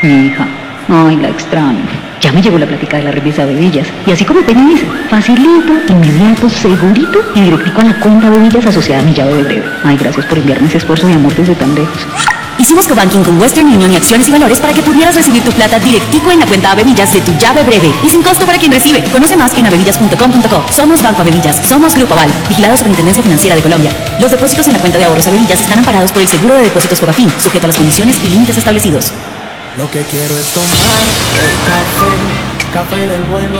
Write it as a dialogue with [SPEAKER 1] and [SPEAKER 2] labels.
[SPEAKER 1] Mi hija, ay, la extraño. Ya me llegó la plática de la revista Bebillas. Y así como Peña dice, facilito, inmediato, segurito y directico a la cuenta Bebillas asociada a mi llave de breve. Ay, gracias por enviarme ese esfuerzo de amor desde tan lejos.
[SPEAKER 2] Hicimos cobanking con Western Union y Acciones y Valores para que pudieras recibir tu plata directico en la cuenta Bebillas de tu llave breve y sin costo para quien recibe. Conoce más en abebillas.com.co. Somos Banco Abebillas, somos Grupo Aval, vigilado Superintendencia Financiera de Colombia. Los depósitos en la cuenta de ahorros Abebillas están amparados por el Seguro de Depósitos Fogafín, sujeto a las condiciones y límites establecidos.
[SPEAKER 3] Lo que quiero es tomar el café del bueno.